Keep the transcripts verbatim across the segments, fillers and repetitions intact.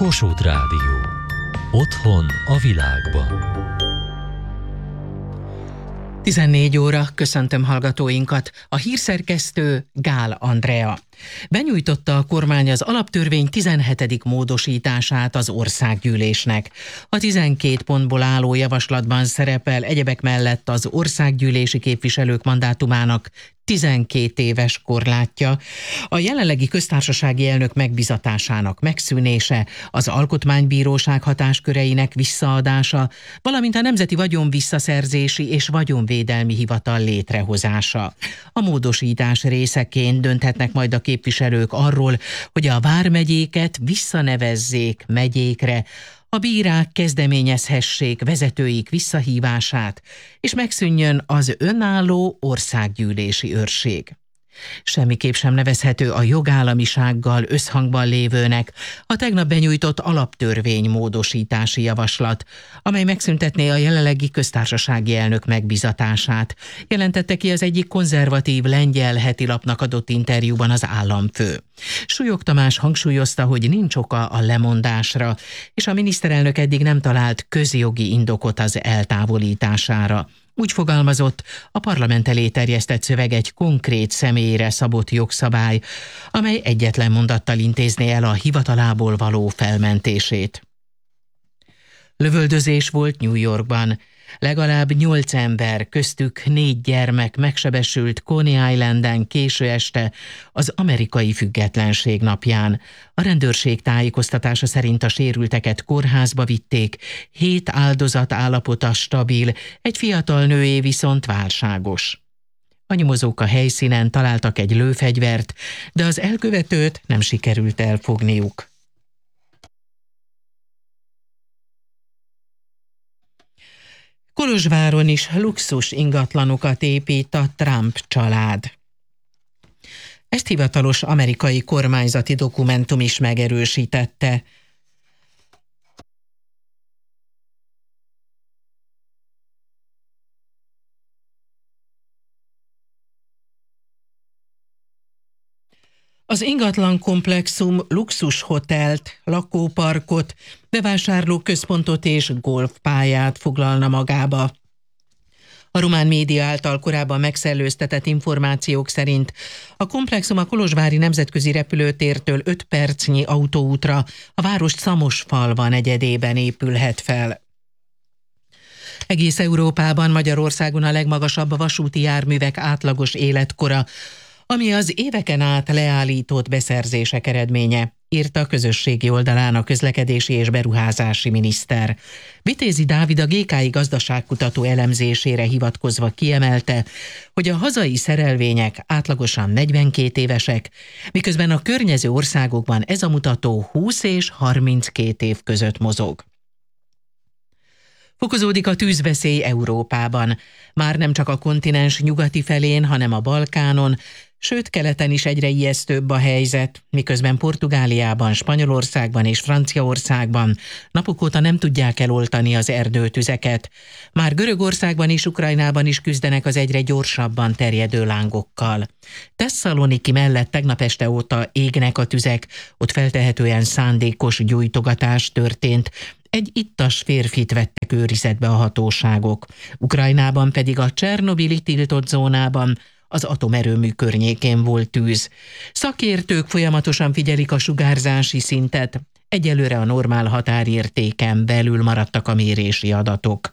Kossuth Rádió. Otthon a világban. tizennégy óra, köszöntöm hallgatóinkat. A hírszerkesztő Gál Andrea. Benyújtotta a kormány az alaptörvény tizenhetedik módosítását az országgyűlésnek. A tizenkét pontból álló javaslatban szerepel egyebek mellett az országgyűlési képviselők mandátumának tizenkét éves korlátja, a jelenlegi köztársasági elnök megbizatásának megszűnése, az alkotmánybíróság hatásköreinek visszaadása, valamint a Nemzeti Vagyonvisszaszerzési és Vagyonvédelmi Hivatal létrehozása. A módosítás részeként dönthetnek majd a képviselők arról, hogy a vármegyéket visszanevezzék megyékre, a bírák kezdeményezhessék vezetőik visszahívását, és megszűnjön az önálló országgyűlési őrség. Semmiképp sem nevezhető a jogállamisággal összhangban lévőnek a tegnap benyújtott alaptörvény módosítási javaslat, amely megszüntetné a jelenlegi köztársasági elnök megbizatását, jelentette ki az egyik konzervatív lengyel hetilapnak adott interjúban az államfő. Súlyog Tamás hangsúlyozta, hogy nincs oka a lemondásra, és a miniszterelnök eddig nem talált közjogi indokot az eltávolítására. Úgy fogalmazott, a parlament elé terjesztett szöveg egy konkrét személyre szabott jogszabály, amely egyetlen mondattal intézné el a hivatalából való felmentését. Lövöldözés volt New Yorkban. Legalább nyolc ember, köztük négy gyermek megsebesült Coney Islanden késő este az amerikai függetlenség napján. A rendőrség tájékoztatása szerint a sérülteket kórházba vitték, hét áldozat állapota stabil, egy fiatal nőé viszont válságos. A nyomozók a helyszínen találtak egy lőfegyvert, de az elkövetőt nem sikerült elfogniuk. Kolozsváron is luxus ingatlanokat épít a Trump család. Ezt hivatalos amerikai kormányzati dokumentum is megerősítette. Az ingatlan komplexum luxushotelt, lakóparkot, bevásárlóközpontot és golfpályát foglalna magába. A román média által korábban megszellőztetett információk szerint a komplexum a kolozsvári nemzetközi repülőtértől öt percnyi autóútra a város Szamosfalva negyedében épülhet fel. Egész Európában, Magyarországon a legmagasabb vasúti járművek átlagos életkora, ami az éveken át leállított beszerzések eredménye, írta a közösségi oldalán a közlekedési és beruházási miniszter. Vitézi Dávid a gé ká i gazdaságkutató elemzésére hivatkozva kiemelte, hogy a hazai szerelvények átlagosan negyvenkét évesek, miközben a környező országokban ez a mutató húsz és harminckét év között mozog. Fokozódik a tűzveszély Európában. Már nem csak a kontinens nyugati felén, hanem a Balkánon, sőt keleten is egyre ijesztőbb a helyzet, miközben Portugáliában, Spanyolországban és Franciaországban napok óta nem tudják eloltani az erdőtüzeket. Már Görögországban és Ukrajnában is küzdenek az egyre gyorsabban terjedő lángokkal. Tesszaloniki mellett tegnap este óta égnek a tüzek, ott feltehetően szándékos gyújtogatás történt, egy ittas férfit vettek őrizetbe a hatóságok. Ukrajnában pedig a Csernobili tiltott zónában, az atomerőmű környékén volt tűz. Szakértők folyamatosan figyelik a sugárzási szintet, egyelőre a normál határértéken belül maradtak a mérési adatok.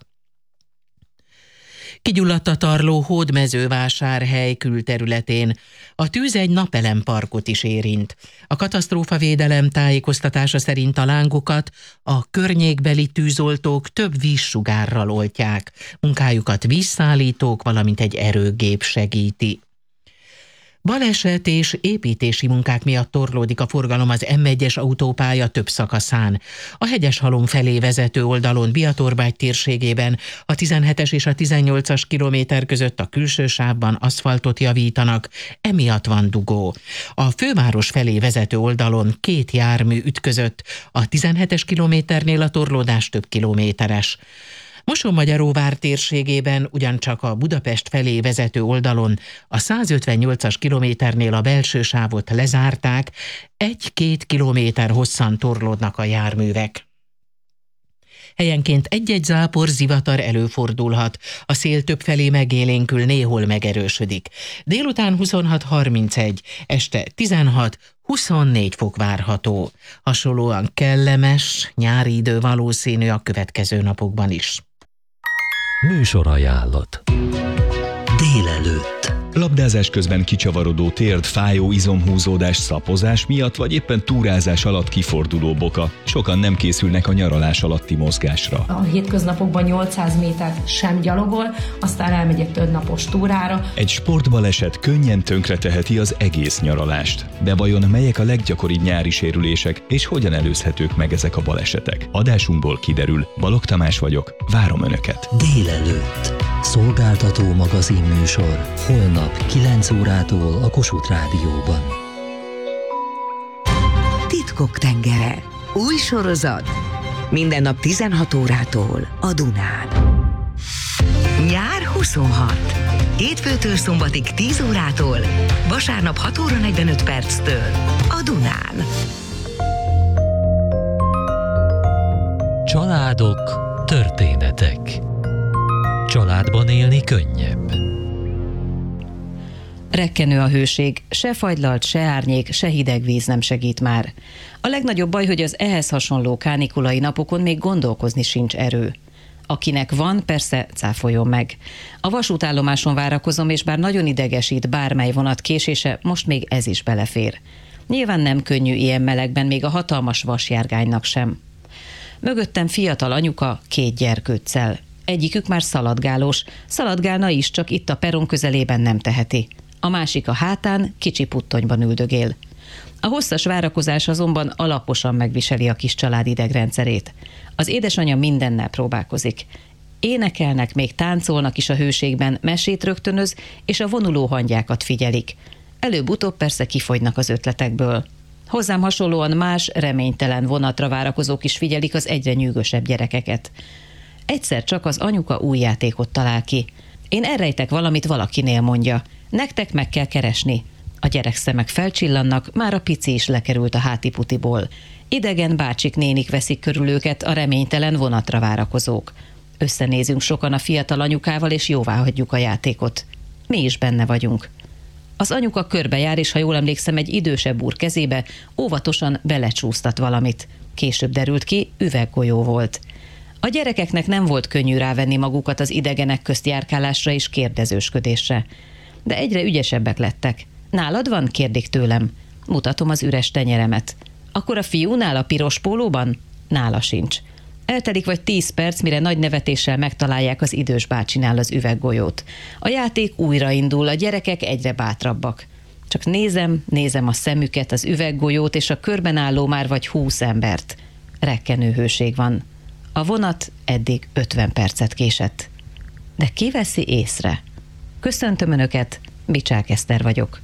Kigyulladt a Tarló Hódmezővásárhely külterületén. A tűz egy napelemparkot is érint. A katasztrófavédelem tájékoztatása szerint a lángokat a környékbeli tűzoltók több vízsugárral oltják. Munkájukat vízszállítók, valamint egy erőgép segíti. Baleset és építési munkák miatt torlódik a forgalom az em egyes autópálya több szakaszán. A Hegyeshalom felé vezető oldalon Biatorbágy térségében a tizenhetes és a tizennyolcas kilométer között a külső sávban aszfaltot javítanak, emiatt van dugó. A főváros felé vezető oldalon két jármű ütközött, a tizenhetes kilométernél a torlódás több kilométeres. Mosonmagyaróvár térségében ugyancsak a Budapest felé vezető oldalon a százötvennyolcas kilométernél a belső sávot lezárták, egy-két kilométer hosszan torlódnak a járművek. Helyenként egy-egy zápor, zivatar előfordulhat, a szél többfelé megélénkül, néhol megerősödik. Délután huszonhat harmincegy, este tizenhat huszonnégy fok várható. Hasonlóan kellemes, nyári idő valószínű a következő napokban is. Műsorajánlat. Délelőtt. Labdázás közben kicsavarodó térd, fájó izomhúzódás, szapozás miatt, vagy éppen túrázás alatt kiforduló boka. Sokan nem készülnek a nyaralás alatti mozgásra. A hétköznapokban nyolcszáz métert sem gyalogol, aztán elmegy egy többnapos túrára. Egy sportbaleset könnyen tönkreteheti az egész nyaralást. De vajon melyek a leggyakoribb nyári sérülések, és hogyan előzhetők meg ezek a balesetek? Adásunkból kiderül. Balogh Tamás vagyok, várom Önöket. Délelőtt. Szolgáltató magazinműsor. Holnap kilenc órától a Kossuth Rádióban. Titkok tengere. Új sorozat. Minden nap tizenhat órától a Dunán. Nyár huszonhat. Hétfőtől szombatig tíz órától, vasárnap hat óra negyvenöt perctől a Dunán. Családok, történetek. Családban élni könnyebb. Rekkenő a hőség, se fagylalt, se árnyék, se hideg víz nem segít már. A legnagyobb baj, hogy az ehhez hasonló kánikulai napokon még gondolkozni sincs erő. Akinek van, persze cáfoljon meg. A vasútállomáson várakozom, és bár nagyon idegesít bármely vonat késése, most még ez is belefér. Nyilván nem könnyű ilyen melegben, még a hatalmas vasjárgánynak sem. Mögöttem fiatal anyuka, két gyerkőccel. Egyikük már szaladgálós, szaladgálna is, csak itt a peron közelében nem teheti. A másik a hátán, kicsi puttonyban üldögél. A hosszas várakozás azonban alaposan megviseli a kis család idegrendszerét. Az édesanyja mindennel próbálkozik. Énekelnek, még táncolnak is a hőségben, mesét rögtönöz, és a vonuló hangyákat figyelik. Előbb-utóbb persze kifogynak az ötletekből. Hozzám hasonlóan más, reménytelen vonatra várakozók is figyelik az egyre nyűgösebb gyerekeket. Egyszer csak az anyuka új játékot talál ki. Én elrejtek valamit valakinél, mondja. Nektek meg kell keresni. A gyerekszemek felcsillannak, már a pici is lekerült a hátiputiból. Idegen bácsik, nénik veszik körül őket, a reménytelen vonatra várakozók. Összenézünk sokan a fiatal anyukával, és jóváhagyjuk a játékot. Mi is benne vagyunk. Az anyuka körbejár, és ha jól emlékszem, egy idősebb úr kezébe óvatosan belecsúsztat valamit. Később derült ki, üveggolyó volt. A gyerekeknek nem volt könnyű rávenni magukat az idegenek közt járkálásra és kérdezősködésre. De egyre ügyesebbek lettek. Nálad van? Kérdik tőlem. Mutatom az üres tenyeremet. Akkor a fiúnál a piros pólóban? Nála sincs. Eltelik vagy tíz perc, mire nagy nevetéssel megtalálják az idős bácsinál az üveggolyót. A játék újraindul, a gyerekek egyre bátrabbak. Csak nézem, nézem a szemüket, az üveggolyót és a körben álló már vagy húsz embert. Rekkenő hőség van. A vonat eddig ötven percet késett. De ki veszi észre? Köszöntöm Önöket, Bicsák Eszter vagyok.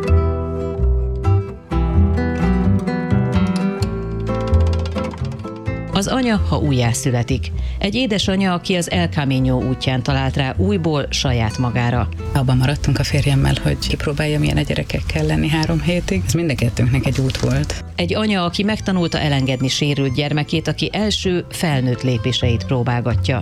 Az anya, ha újjászületik. Egy édesanya, aki az El Camino útján talált rá újból saját magára. Abban maradtunk a férjemmel, hogy kipróbálja, milyen a gyerekekkel lenni három hétig. Ez mind a kettőnknek egy út volt. Egy anya, aki megtanulta elengedni sérült gyermekét, aki első felnőtt lépéseit próbálgatja.